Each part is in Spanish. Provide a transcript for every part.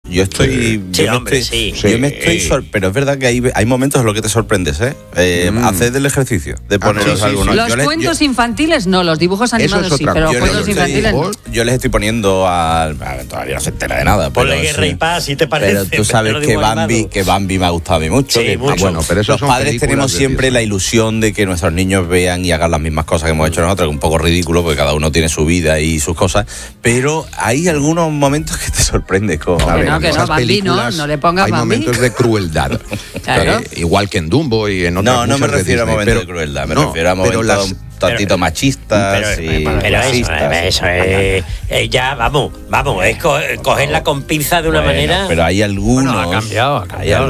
Yo estoy... Pero es verdad que hay momentos en los que te sorprendes, haced el ejercicio de poneros algunos. Los cuentos infantiles no, los dibujos animados sí, pero cuentos infantiles no. Yo les estoy poniendo todavía no se entera de nada. Ponle Guerra y Paz, si te parece. Pero tú sabes que Bambi me ha gustado a mí mucho. Sí, mucho. Bueno, pero los padres tenemos siempre la ilusión de que nuestros niños vean y hagan las mismas cosas que hemos hecho nosotros, que es un poco ridículo porque cada uno tiene su vida y sus cosas, pero hay algunos momentos que te sorprendes con... Que no, Bambi no le pongas hay Bambi. Momentos de crueldad. Claro. Igual que en Dumbo y en otras no me refiero a momentos de crueldad, me refiero a momentos tantito machistas pero eso es ya vamos, es cogerla con pinza de una manera. Pero hay algunos, ha cambiado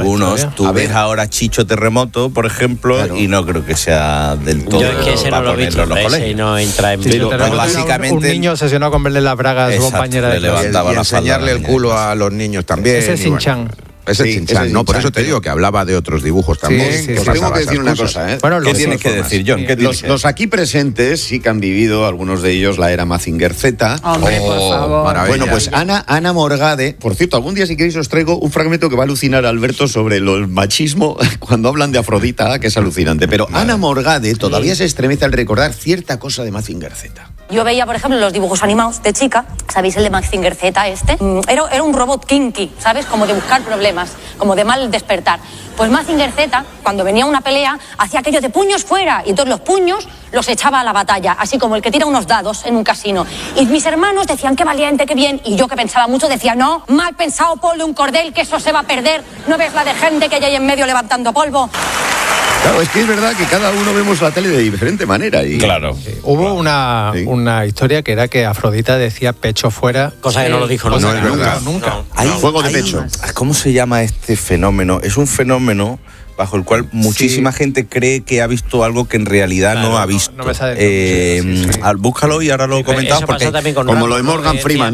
tú ves ahora Chicho Terremoto, por ejemplo, y no creo que sea del todo. Yo es que ese no lo he visto, ese no entra en pero básicamente un niño obsesionado con verle las bragas a su compañera y enseñarle el culo a los niños también. Ese es Shin-Chan. Ese es Shin-Chan, no, por eso te digo que hablaba de otros dibujos también. Tengo que decir una cosa, Bueno, ¿qué tienes que decir, John? Los aquí presentes sí que han vivido, algunos de ellos, la era Mazinger Z. Hombre, por favor. Maravilla. Bueno, pues Ana Morgade, por cierto, algún día si queréis os traigo un fragmento que va a alucinar a Alberto sobre el machismo cuando hablan de Afrodita, que es alucinante. Pero Ana Morgade todavía se estremece al recordar cierta cosa de Mazinger Z. Yo veía, por ejemplo, los dibujos animados de chica, ¿sabéis el de Mazinger Z este? Era un robot kinky, ¿sabes? Como de buscar problemas, como de mal despertar. Pues Mazinger Z, cuando venía una pelea, hacía aquello de puños fuera, y todos los puños los echaba a la batalla, así como el que tira unos dados en un casino. Y mis hermanos decían, qué valiente, qué bien, y yo que pensaba mucho decía, no, mal pensado, ponle un cordel, que eso se va a perder, ¿no ves la de gente que hay ahí en medio levantando polvo? Claro, es que es verdad que cada uno vemos la tele de diferente manera. Y... Claro. Hubo una historia que era que Afrodita decía pecho fuera. Cosa que no lo dijo nunca. Hay fuego de pecho. ¿Cómo se llama este fenómeno? Es un fenómeno bajo el cual muchísima gente cree que ha visto algo que en realidad no ha visto. No me sale búscalo y ahora lo comentamos porque como lo de Morgan Freeman.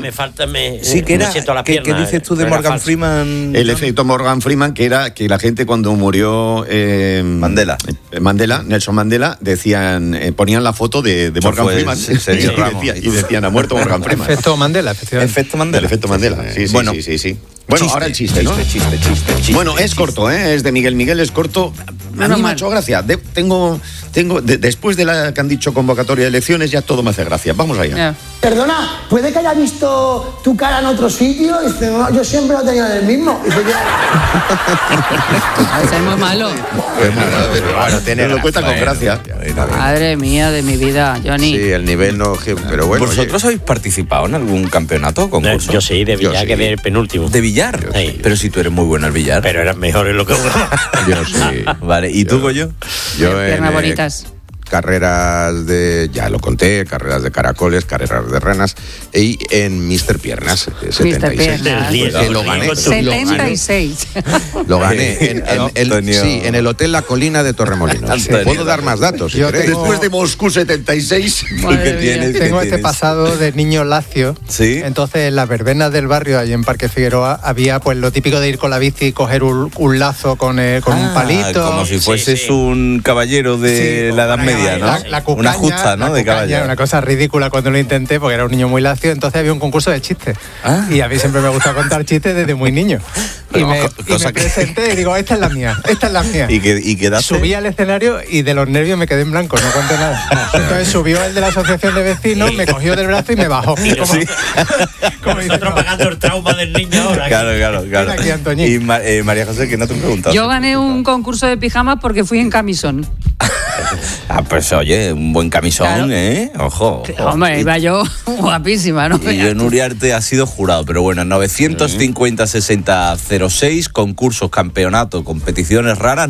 ¿Qué dices tú de Morgan Freeman? El efecto Morgan Freeman, que era que la gente cuando murió Nelson Mandela, decían ponían la foto de Morgan Freeman y decían ha muerto Morgan Freeman. Efecto Mandela, efectivamente. El efecto Mandela. Sí. Bueno, chiste, ahora el chiste, ¿no? Chiste. Bueno, es corto, es de Miguel, es corto. A mí me ha hecho gracia. Después de la que han dicho convocatoria de elecciones, ya todo me hace gracia. Vamos allá. Yeah. Perdona, ¿puede que haya visto tu cara en otro sitio? Y dice, no, yo siempre lo tenía en el mismo. Y dice, Es muy malo. Bueno, lo cuenta con gracia. Madre mía de mi vida, Johnny. Sí, el nivel no... Pero bueno... ¿Vosotros habéis participado en algún campeonato o concurso? Yo sí, de billar, que del penúltimo. ¿De billar? Sí. Pero si tú eres muy bueno al billar. Pero eras mejor en lo que jugaba. Yo sí. Vale, ¿y tú, Goyo? Yo Piernas bonitas. Carreras ya lo conté, carreras de caracoles, carreras de ranas, y en Mr. Piernas, 76. Lo gané. 76. Lo gané en el Hotel La Colina de Torremolinos. Puedo dar más datos, si queréis. Después de Moscú 76. Tengo este pasado de niño lacio. ¿Sí? Entonces, en las verbenas del barrio, allí en Parque Figueroa, había pues lo típico de ir con la bici y coger un lazo con un palito. Como si fueses un caballero de la Edad Media. ¿no? La cucaña, una justa, ¿no? De caballero. Una cosa ridícula cuando lo intenté porque era un niño muy lacio, entonces había un concurso de chistes. Y a mí siempre me gusta contar chistes desde muy niño. Y me presenté y digo, esta es la mía. ¿Y quedaste? Subí al escenario y de los nervios me quedé en blanco, no conté nada. Entonces subió el de la asociación de vecinos, me cogió del brazo y me bajó. Como nosotros pagando el trauma del niño ahora. Claro. Aquí, y María José, ¿qué no te he preguntado? Yo gané un concurso de pijamas porque fui en camisón. Pues oye, un buen camisón, claro. Ojo. Hombre, iba yo guapísima, ¿no? Y yo en Uriarte ha sido jurado, pero bueno, 950-60-06, concursos, campeonato, competiciones raras,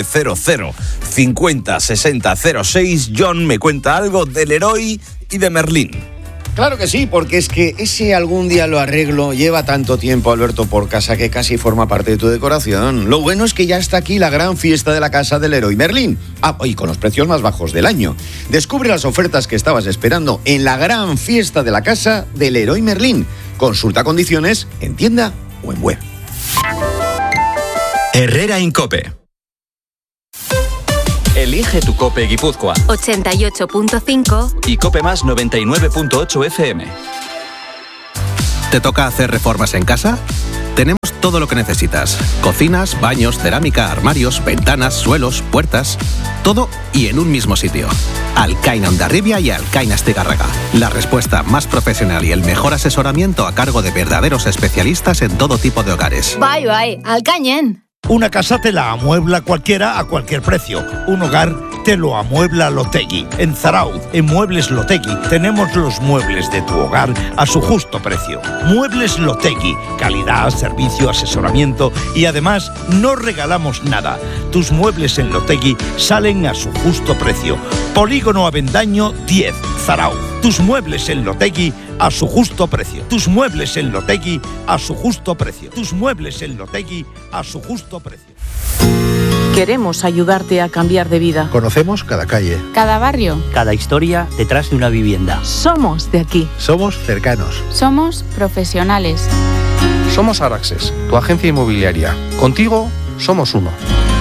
900-50-60-06. John me cuenta algo del Leroy y de Merlín. Claro que sí, porque es que ese algún día lo arreglo lleva tanto tiempo, Alberto, por casa que casi forma parte de tu decoración. Lo bueno es que ya está aquí la gran fiesta de la casa del Leroy Merlin. Y con los precios más bajos del año. Descubre las ofertas que estabas esperando en la gran fiesta de la casa del Leroy Merlin. Consulta condiciones en tienda o en web. Herrera Incope. Elige tu Cope Guipúzcoa 88.5 y Cope Más 99.8 FM. ¿Te toca hacer reformas en casa? Tenemos todo lo que necesitas. Cocinas, baños, cerámica, armarios, ventanas, suelos, puertas. Todo y en un mismo sitio. Alcaina Hondarribia y Alcaina Estigarraga. La respuesta más profesional y el mejor asesoramiento a cargo de verdaderos especialistas en todo tipo de hogares. Bye, bye. Alcañen. Una casa te la amuebla cualquiera a cualquier precio. Un hogar te lo amuebla Lotegui. En Zarauz, en Muebles Lotegui, tenemos los muebles de tu hogar a su justo precio. Muebles Lotegui, calidad, servicio, asesoramiento y además no regalamos nada. Tus muebles en Lotegui salen a su justo precio. Polígono Avendaño 10, Zarauz. Tus muebles en Lotegui a su justo precio. Tus muebles en Lotegui a su justo precio. Tus muebles en Lotegui a su justo precio. Queremos ayudarte a cambiar de vida. Conocemos cada calle, Cada barrio. Cada historia detrás de una vivienda. Somos de aquí. somos cercanos. Somos profesionales. Somos Araxes, tu agencia inmobiliaria. Contigo somos uno.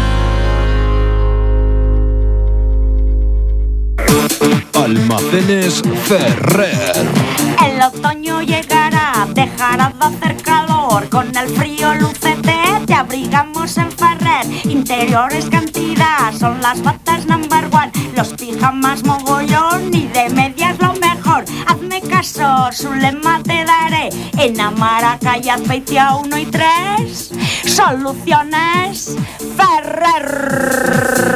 Almacenes Ferrer. El otoño llegará, dejará de hacer calor. Con el frío lucete te abrigamos en Ferrer. Interiores cantidad, son las batas number one. Los pijamas mogollón y de medias lo mejor. Hazme caso, su lema te daré. En Amaraca y Azpeitia 1 y 3. Soluciones Ferrer.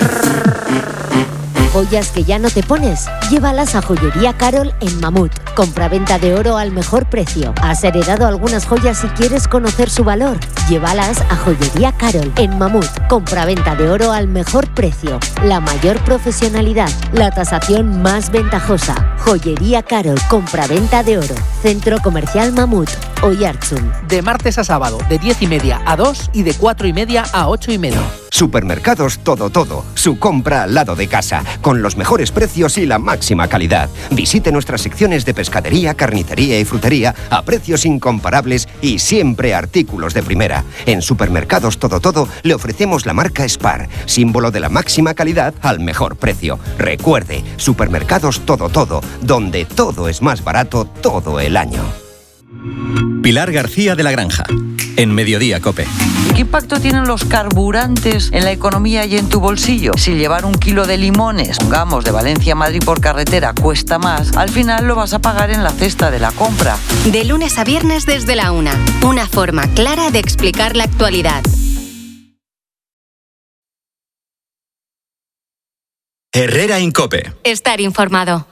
Joyas que ya no te pones, llévalas a Joyería Carol en Mamut. Compraventa de oro al mejor precio. ¿Has heredado algunas joyas y quieres conocer su valor? Llévalas a Joyería Carol en Mamut. Compraventa de oro al mejor precio. La mayor profesionalidad, la tasación más ventajosa. Joyería Carol, compraventa de oro. Centro Comercial Mamut, Oiartzun. De martes a sábado, de 10:30 a 2 y de 4:30 a 8:30. Supermercados Todo Todo, su compra al lado de casa, con los mejores precios y la máxima calidad. Visite nuestras secciones de pescadería, carnicería y frutería a precios incomparables y siempre artículos de primera. En Supermercados Todo Todo le ofrecemos la marca Spar, símbolo de la máxima calidad al mejor precio. Recuerde, Supermercados Todo Todo, donde todo es más barato todo el año. Pilar García de la Granja, en Mediodía COPE. ¿Qué impacto tienen los carburantes en la economía y en tu bolsillo? Si llevar 1 kilo de limones, pongamos, de Valencia a Madrid por carretera cuesta más, al final lo vas a pagar en la cesta de la compra. De lunes a viernes desde la 1. Una forma clara de explicar la actualidad. Herrera en COPE. Estar informado.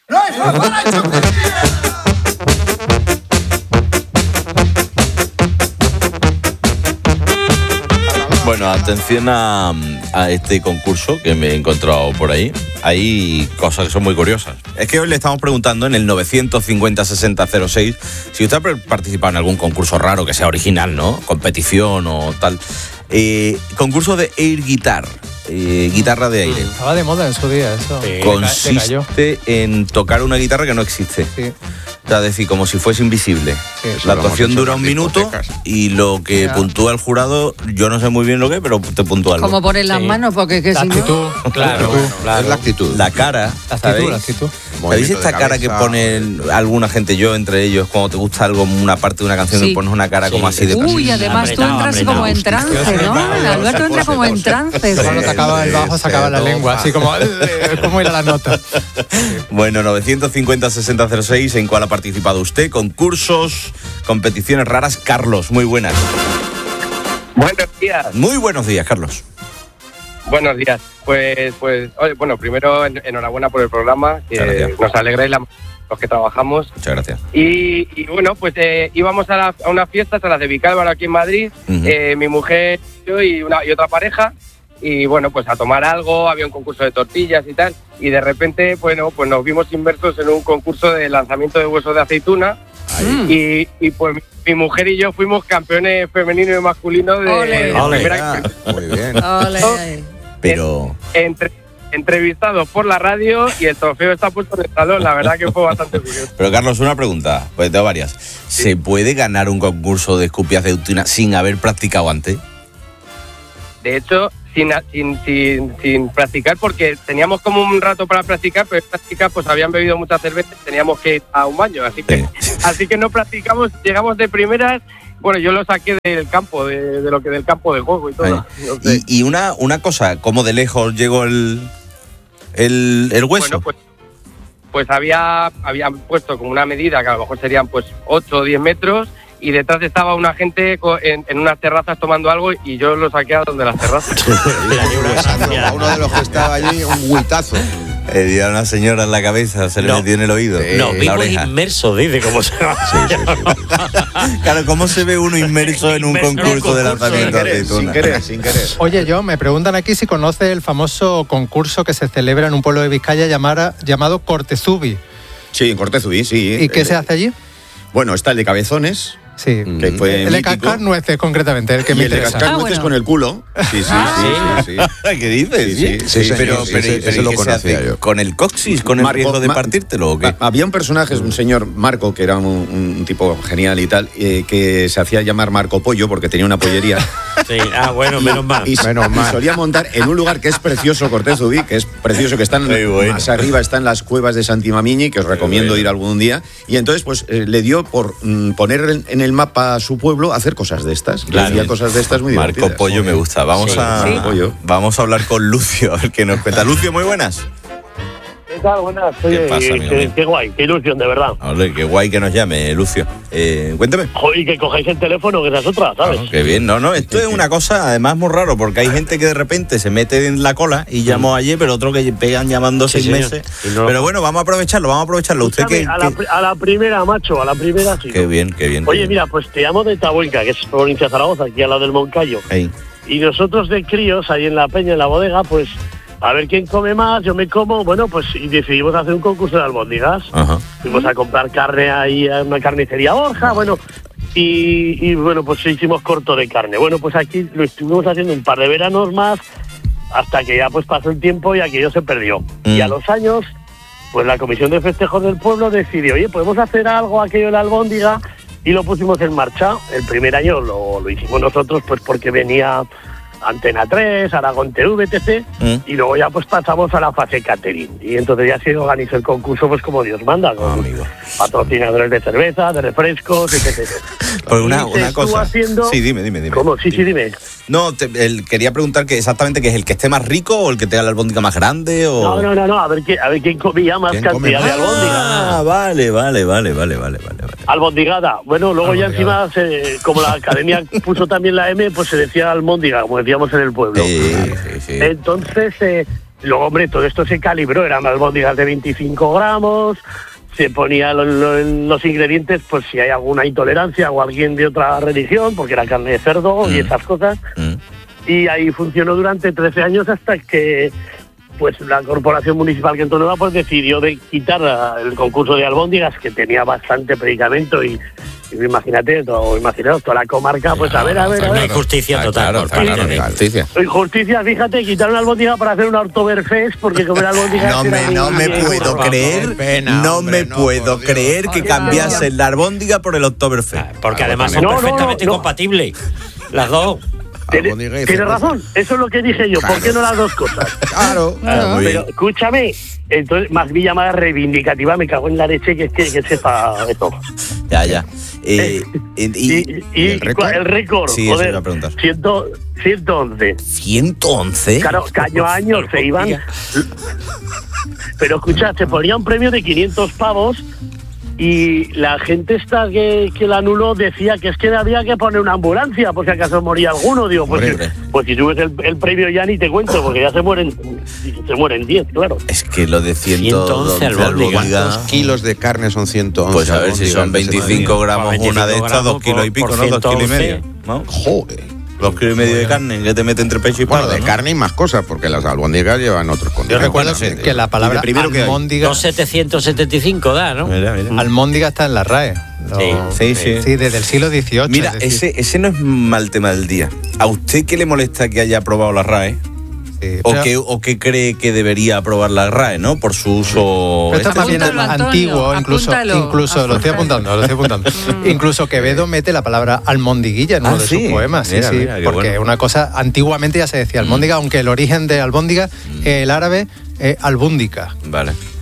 Bueno, atención a este concurso que me he encontrado por ahí. Hay cosas que son muy curiosas. Es que hoy le estamos preguntando en el 950-6006 si usted ha participado en algún concurso raro que sea original, ¿no? Competición o tal. Concurso de air guitar. Guitarra de aire. Estaba de moda en su día eso. Consiste en tocar una guitarra que no existe. Sí. O sea, es decir, como si fuese invisible. Sí, la actuación dura 1 minuto y lo que puntúa el jurado, yo no sé muy bien lo que es, pero te puntúa algo. Como poner las manos, porque es que si no... Claro. Es la actitud. La cara. La actitud. ¿Sabéis esta cara que pone alguna gente, yo entre ellos, cuando te gusta algo, una parte de una canción y pones una cara como así de... Uy, además tú entras como en trance, ¿no? Alberto entra como en trance. Cuando te acaba el bajo, se acaba la lengua, así como ir a la nota. Bueno, 950-6006, ¿en cuál ha participado usted? Concursos, competiciones raras. Carlos, muy buenas. Buenos días. Muy buenos días, Carlos. Buenos días. Pues oye, bueno, primero enhorabuena por el programa, que nos alegráis los que trabajamos. Muchas gracias. Y bueno, pues íbamos a unas fiestas, a las de Vicálvaro aquí en Madrid, mi mujer, yo y otra pareja, y bueno, pues a tomar algo, había un concurso de tortillas y tal, y de repente, bueno, pues nos vimos inmersos en un concurso de lanzamiento de huesos de aceituna, y pues mi mujer y yo fuimos campeones femeninos y masculinos de la primera. Muy bien. Pero... entrevistados por la radio y el trofeo está puesto en el salón, la verdad que fue bastante curioso. Pero Carlos, una pregunta, pues tengo varias. ¿Se puede ganar un concurso de escupir aceituna sin haber practicado antes? De hecho, sin practicar, porque teníamos como un rato para practicar, pero en práctica pues habían bebido mucha cerveza y teníamos que ir a un baño, así que no practicamos, llegamos de primeras Bueno, yo lo saqué del campo, de lo que del campo de juego y todo. No sé. Y una cosa, ¿cómo de lejos llegó el hueso? Bueno, pues habían puesto como una medida que a lo mejor serían pues 8 o 10 metros y detrás estaba una gente en unas terrazas tomando algo y yo lo saqué a donde las terrazas. A uno de los que estaba allí, un huitazo. Le dio a una señora en la cabeza, se le metió en el oído. Vimos inmerso, dice cómo se va. Sí. Claro, ¿cómo se ve uno inmerso en un concurso de lanzamiento de aceituna? Sin querer. Oye, me preguntan aquí si conoce el famoso concurso que se celebra en un pueblo de Vizcaya llamado Cortezubi. Sí, en Cortezubi, sí. ¿Y qué se hace allí? Bueno, está el de cabezones. Sí, que fue el de cascar nueces concretamente, el que me interesa. El de cascar nueces con el culo. Sí. ¿Qué dices? Sí, pero ese lo conocía yo. ¿Con el coxis? ¿Con el riesgo de partírtelo o qué? Había un personaje, un señor Marco, que era un tipo genial y tal, que se hacía llamar Marco Pollo porque tenía una pollería. Sí, bueno, menos mal. Y solía montar en un lugar que es precioso, Cortezubi, que es precioso, que están más arriba, están las cuevas de Santimamiñi, que os recomiendo ir algún día. Y entonces, pues, le dio por poner en el mapa a su pueblo, hacer cosas de estas. Claro. Decía cosas de estas muy divertidas. Marco Pollo me gusta. Vamos a hablar con Lucio, a ver qué nos cuenta. Lucio, muy buenas. ¿Qué tal? Buenas. ¿Qué pasa, qué guay, qué ilusión, de verdad. Hombre, qué guay que nos llame, Lucio. Cuéntame. Y que cojáis el teléfono, que esa es otra, ¿sabes? Qué bien. No, esto es una cosa además muy raro, porque hay gente que de repente se mete en la cola y llamó ayer, pero otro que pegan llamando 6 meses. Pero bueno, vamos a aprovecharlo. ¿Usted qué? A la primera, macho, a la primera sí. Qué bien. Oye, mira, pues te llamo de Tabuenca, que es provincia de Zaragoza, aquí al lado del Moncayo. Y nosotros de críos, ahí en la peña, en la bodega, pues a ver quién come más, yo me como, bueno, pues y decidimos hacer un concurso de albóndigas. Fuimos a comprar carne ahí a una carnicería Borja, bueno, y bueno, pues hicimos corto de carne. Bueno, pues aquí lo estuvimos haciendo un par de veranos más, hasta que ya pues pasó el tiempo y aquello se perdió. Y a los años, pues la Comisión de Festejos del Pueblo decidió, oye, podemos hacer algo aquello de la albóndiga, y lo pusimos en marcha. El primer año lo hicimos nosotros, pues porque venía Antena 3, Aragón TV, etc. Y luego ya pues pasamos a la fase catering. Y entonces ya se organizó el concurso pues como Dios manda, con patrocinadores de cerveza, de refrescos, etc. Pues una cosa. Haciendo... Sí, dime. ¿Cómo? Sí, dime. No, quería preguntar que exactamente que es el que esté más rico o el que tenga la albóndiga más grande o... No, a ver quién comía más cantidad de albóndiga. Vale. Albondigada. Bueno, luego ya encima, como la academia puso también la M, pues se decía albóndiga, como decíamos en el pueblo. Sí. Entonces, luego, hombre, todo esto se calibró, eran albóndigas de 25 gramos, se ponía los ingredientes, pues si hay alguna intolerancia o alguien de otra religión, porque era carne de cerdo y esas cosas. Y ahí funcionó durante 13 años hasta que pues la corporación municipal que entró nueva pues decidió de quitar el concurso de albóndigas, que tenía bastante predicamento y imagínate, imaginaos toda la comarca, pues a ver. Hay justicia total. Justicia, fíjate, quitaron la albóndiga para hacer un Oktoberfest, porque comer albóndigas... No me puedo creer que cambiasen la albóndiga por el Oktoberfest. Porque además son perfectamente compatibles, las dos. Tienes razón, eso es lo que dije yo. ¿Por qué no las dos cosas? Claro. Pero escúchame, entonces más mi llamada reivindicativa, me cago en la leche que sepa esto. Ya. ¿Y el récord? Sí, joder, eso iba a preguntar. 111. ¿111? Claro, año a año se iban. Pero escucha, se ponía un premio de 500 pavos. Y la gente esta que la anuló decía que es que había que poner una ambulancia por si acaso moría alguno. Digo, pues si subes el premio ya ni te cuento, porque ya se mueren 10, claro. Es que lo de 111 albóndigas. ¿Cuántos kilos de carne son 111? Pues a ver si son 25 gramos una de estas, 2 kilos y pico, ¿no? 2 kilos y medio. ¿No? Joder. 2 kilos y medio de carne, que te mete entre pecho y bueno, espalda, de carne y más cosas, porque las albóndigas llevan otros condimentos. Yo recuerdo que la palabra almóndiga... 2.775 da, ¿no? Mira. Almóndiga está en la RAE. Sí, desde el siglo XVIII. Mira, ese no es mal tema del día. ¿A usted qué le molesta que haya aprobado la RAE? O qué cree que debería aprobar la RAE, ¿no? Por su uso... Pero esto es más bien antiguo, incluso lo estoy apuntando. Incluso Quevedo mete la palabra almondiguilla en uno de sus poemas. Mira, porque una cosa, antiguamente ya se decía almóndiga, aunque el origen de albóndiga, el árabe, albúndica. Vale.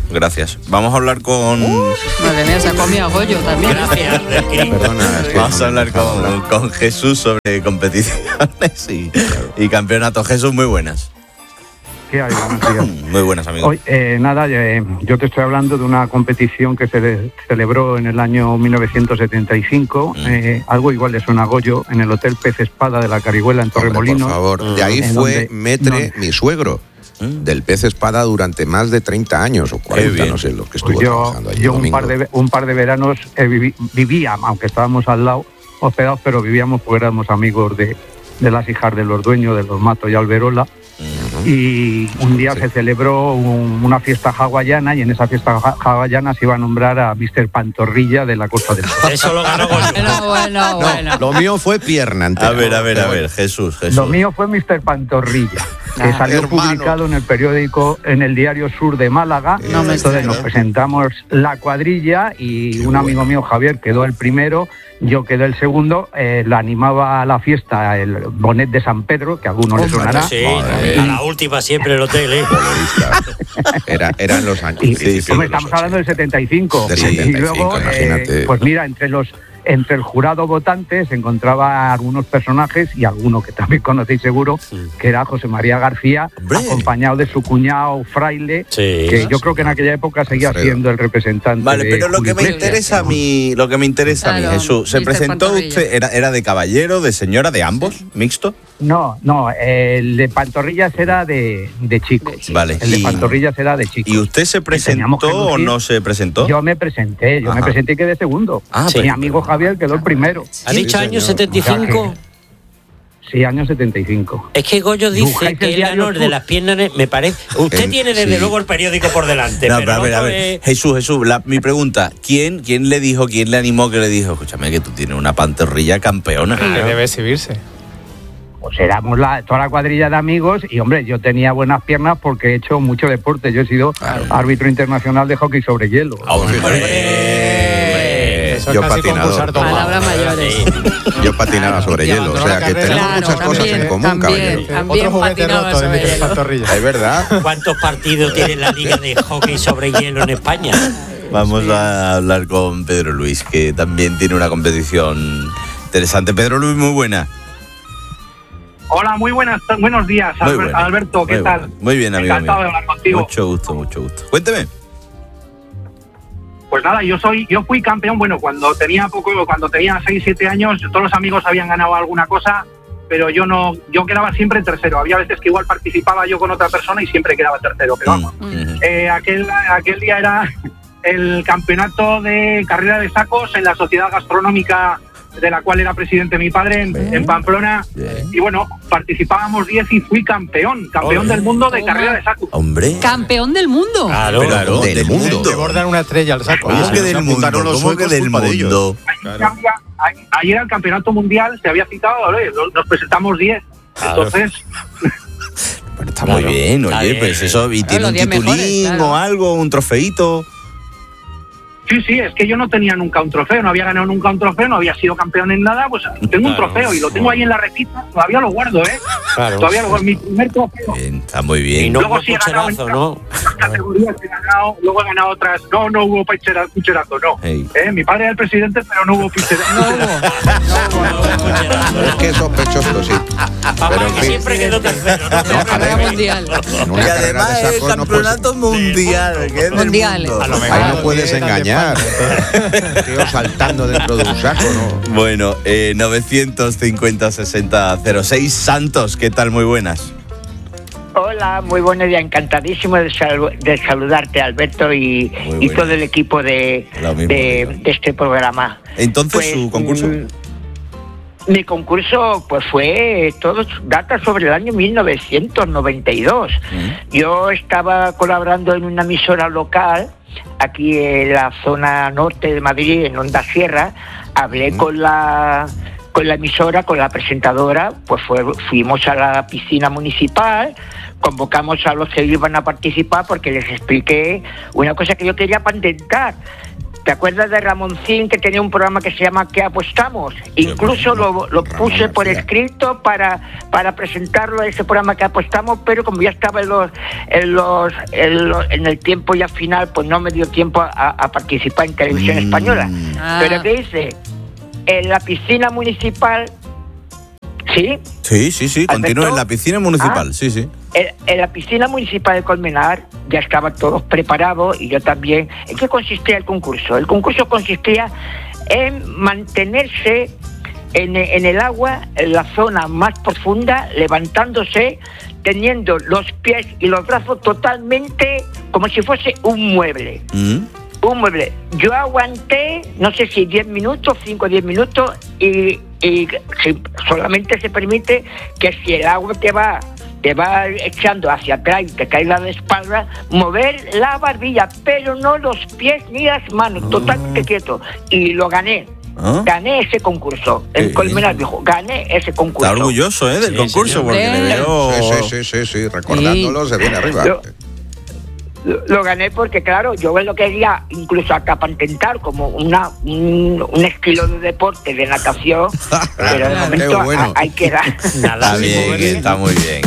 Gracias. Vamos a hablar con... Madre mía, se ha comido a Goyo también. Gracias. Perdona, es que Vamos a hablar con Jesús sobre competiciones y campeonatos. Jesús, muy buenas. ¿Qué hay? Buenos días. Muy buenas, amigos. Hoy, yo te estoy hablando de una competición que se celebró en el año 1975, algo igual le suena a Goyo, en el Hotel Pez Espada de la Carihuela en Torremolinos. Por favor, de ahí fue Metre, mi suegro, del Pez Espada durante más de 30 años o 40, no sé, lo que estuvo trabajando allí. Yo un par de veranos vivía, aunque estábamos al lado, hospedados, pero vivíamos porque éramos amigos de las hijas de los dueños, de los Matos y Alberola. Y un día se celebró una fiesta hawaiana y en esa fiesta hawaiana se iba a nombrar a Mr. Pantorrilla de la Costa del Sol. Eso lo ganó Bueno. Lo mío fue pierna entera. A ver, Jesús. Lo mío fue Mr. Pantorrilla, que salió publicado en el periódico, en el Diario Sur de Málaga. Entonces nos presentamos la cuadrilla y un amigo mío, Javier, quedó el primero. Yo quedé el segundo, la animaba a la fiesta el Bonet de San Pedro, que a algunos les sonará. Sí, a la última siempre el hotel, Eran los años. Estamos hablando del 75. Y luego, pues mira, entre el jurado votante se encontraba algunos personajes y alguno que también conocéis seguro, que era José María García, acompañado de su cuñado Fraile, que yo creo que en aquella época seguía siendo el representante. Vale, pero lo que me interesa a mí, Jesús, ¿se presentó usted, era de caballero, de señora, de ambos, mixto? No, el de Pantorrillas era de chico. Vale. El de Pantorrillas era de chico. ¿Y usted se presentó o no se presentó? Yo me presenté y quedé segundo. Mi amigo Javier quedó el primero. ¿Ha dicho año 75? Sí, año 75. Es que Goyo dice que el honor de las piernas, me parece... Usted tiene desde luego el periódico por delante. No, pero a ver. Jesús, mi pregunta, ¿quién le animó, que le dijo, escúchame, que tú tienes una pantorrilla campeona? Que debe exhibirse. Pues éramos toda la cuadrilla de amigos y, hombre, yo tenía buenas piernas porque he hecho mucho deporte. Yo he sido árbitro internacional de hockey sobre hielo. Yo patinador. Palabras mayores. Yo patinaba sobre hielo, o sea que tenemos muchas cosas en común, caballero. Otro juguete roto de mi pantorrilla. Es verdad. ¿Cuántos partidos tiene la Liga de Hockey sobre hielo en España? Vamos a hablar con Pedro Luis, que también tiene una competición interesante. Pedro Luis, muy buena. Hola, buenos días, Alberto, ¿qué tal? Muy bien, amigo. Encantado de hablar contigo. Mucho gusto. Cuénteme. Pues nada, yo fui campeón, cuando tenía 6, 7 años, todos los amigos habían ganado alguna cosa, pero yo quedaba siempre tercero. Había veces que igual participaba yo con otra persona y siempre quedaba tercero, pero vamos. Aquel día era el campeonato de carrera de sacos en la Sociedad Gastronómica de la cual era presidente mi padre en Pamplona. Y participábamos 10 y fui campeón del mundo de carrera de sacos. ¡Hombre! ¡Campeón del mundo! Claro, del mundo. Te bordan una estrella al saco. ¿Cómo que del mundo? ¿Cómo que del mundo? Ayer el campeonato mundial se había citado, nos presentamos 10. Entonces... Pero está muy bien, oye, pues eso, y tiene un titulín o algo, un trofeito. Sí, es que yo no tenía nunca un trofeo, no había ganado nunca un trofeo, no había sido campeón en nada, pues tengo un trofeo y lo tengo ahí en la repisa, todavía lo guardo, Claro. Todavía lo guardo, mi primer trofeo. Bien, está muy bien. Y luego sí he ganado en otras categorías, luego he ganado otras, no hubo pucherazo, no. Mi padre era el presidente, pero no hubo pucherazo. Es que es sospechoso, sí. Pero que siempre quedó tercero, ¿no? Mundial. Y además es el campeonato mundial, que es mundial. Ahí no puedes engañar. Tío saltando dentro de un saco, ¿no? Bueno, 950-60-06. Santos, ¿qué tal? Muy buenas. Hola, muy buenos días. Encantadísimo de saludarte, Alberto, y todo el equipo de este programa. Entonces, ¿su concurso? Mi concurso todo data sobre el año 1992. Yo estaba colaborando en una emisora local aquí en la zona norte de Madrid, en Onda Sierra. Hablé con la emisora, con la presentadora, fuimos a la piscina municipal, convocamos a los que iban a participar porque les expliqué una cosa que yo quería patentar. ¿Te acuerdas de Ramoncín, que tenía un programa que se llama ¿Qué apostamos? Incluso lo puse por escrito para presentarlo a ese programa ¿Qué apostamos? Pero como ya estaba en el tiempo ya final, pues no me dio tiempo a participar en Televisión Española. Pero ¿qué hice? En la piscina municipal, ¿sí? Sí, continúa en la piscina municipal, sí. En la piscina municipal de Colmenar ya estaban todos preparados y yo también. ¿En qué consistía el concurso? El concurso consistía en mantenerse en el agua, en la zona más profunda, levantándose, teniendo los pies y los brazos totalmente como si fuese un mueble. Un mueble. Yo aguanté, no sé si 10 minutos, 5 o 10 minutos, y solamente se permite que si el agua te va echando hacia atrás y te cae la espalda, mover la barbilla, pero no los pies ni las manos, totalmente quieto. Y lo gané. Gané ese concurso. En Colmenar dijo, gané ese concurso. Está orgulloso, del concurso, porque le veo... Sí, recordándolo se viene arriba. Lo gané porque, claro, yo lo quería incluso acá patentar como un estilo de deporte, de natación, pero de momento hay que dar. Está muy bien.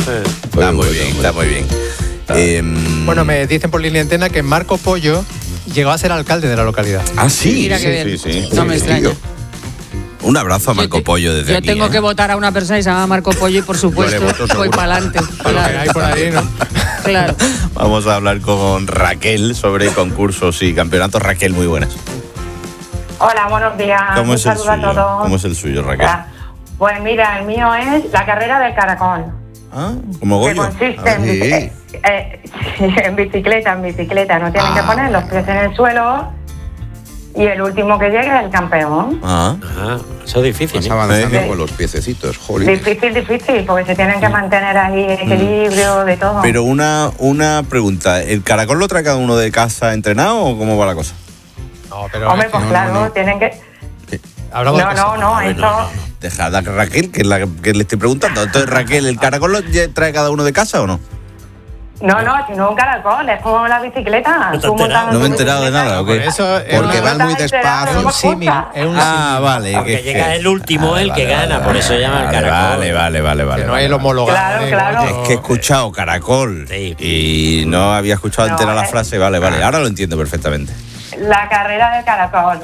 Bueno, me dicen por línea antena que Marco Pollo llegó a ser alcalde de la localidad. Ah, sí. Mira qué bien. No me extraña. Un abrazo a Marco Pollo desde aquí. Yo tengo que votar a una persona que se llama Marco Pollo y, por supuesto, voy para adelante. Hay por ahí, ¿no? Claro. Vamos a hablar con Raquel sobre concursos y campeonatos. Raquel, muy buenas. Hola, buenos días. ¿Cómo es el suyo? A todos. ¿Cómo es el suyo, Raquel? Pues mira, el mío es la carrera del caracol. ¿Como Goyo? Que consiste en bicicleta. No tienen que poner los pies en el suelo. Y el último que llegue es el campeón. Eso es difícil. Vas avanzando con los piececitos, jolín. Difícil, porque se tienen que mantener ahí equilibrio, de todo. Pero una pregunta, ¿el caracol lo trae cada uno de casa entrenado o cómo va la cosa? No, pero hombre, pues claro, tienen que... No, eso... Dejad a Raquel, que es la que le estoy preguntando. Entonces, Raquel, ¿el caracol lo trae cada uno de casa o no? No, sino un caracol, es como la bicicleta. No me he enterado de nada, ¿ok? Porque van muy despacio. Es un símil. Vale. Porque llega el último, el que gana, por eso llama el caracol. Vale. Que no hay el homologado. Claro. Es que he escuchado caracol y no había escuchado entera la frase. Vale, ahora lo entiendo perfectamente. La carrera del caracol.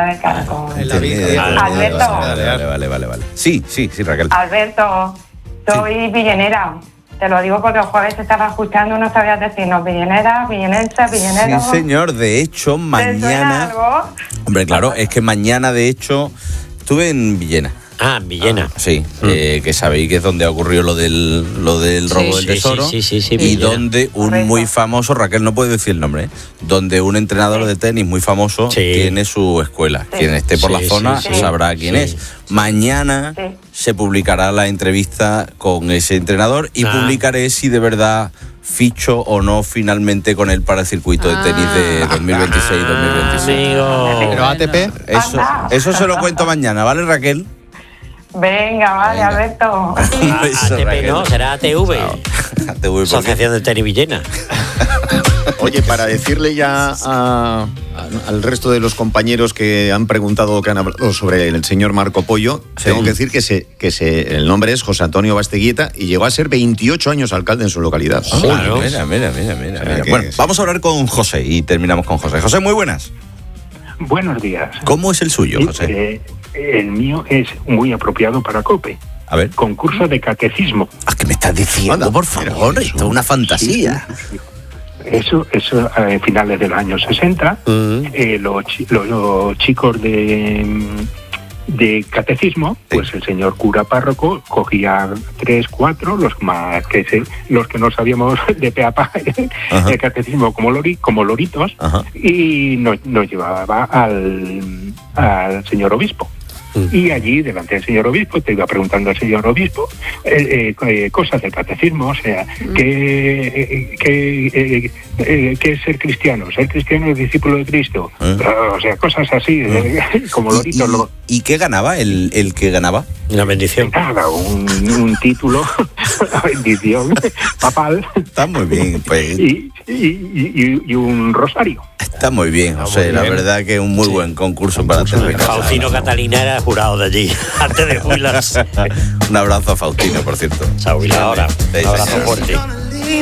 Alberto. Vale. Sí, Raquel. Alberto, soy villenera. Te lo digo porque el jueves te estaba escuchando, no sabías decirnos villenera, villenense, villenero. Sí, señor, de hecho, mañana... ¿Te suena algo? Hombre, claro, es que mañana, de hecho, estuve en Villena. En Villena. Sí, que sabéis que es donde ocurrió lo del robo del tesoro. Sí, y Villena. donde un muy famoso, Raquel no puede decir el nombre, donde un entrenador de tenis muy famoso tiene su escuela. Quien esté por la zona sabrá quién es. Mañana se publicará la entrevista con ese entrenador y publicaré si de verdad ficho o no finalmente con él para el circuito de tenis de 2026-2027. Pero ATP, eso se lo cuento mañana, ¿vale, Raquel? Venga, vale, Alberto. ATP no, será ATV. ATV, Asociación de Tenis Villena. Oye, para decirle ya al resto de los compañeros que han preguntado, que han hablado sobre el señor Marco Pollo, tengo que decir que el nombre es José Antonio Basteguieta y llegó a ser 28 años alcalde en su localidad. Mira. Bueno, vamos a hablar con José y terminamos con José. José, muy buenas. Buenos días. ¿Cómo es el suyo, José? El mío es muy apropiado para COPE. A ver. Concurso de catecismo. ¿Qué me estás diciendo, por favor? Esto es una fantasía. Sí. Eso a finales de los años 60, los chicos de catecismo, pues el señor cura párroco cogía 3, 4, los que no sabíamos de pe a pa el catecismo como loritos, y nos llevaba al señor obispo. Y allí, delante del señor obispo, te iba preguntando al señor obispo cosas del catecismo, o sea, ¿qué es ser cristiano? ¿Ser cristiano es discípulo de Cristo? O sea, cosas así, como loritos. ¿Y qué ganaba el que ganaba? La bendición. Nada, un título, la bendición papal. Está muy bien, pues. Y un rosario. Está muy bien, José. La verdad que es un muy buen concurso para terminar. Faustino Catalina era jurado de allí, antes de jubilarse. Un abrazo a Faustino, por cierto. Se ha jubilado ahora. Un abrazo fuerte.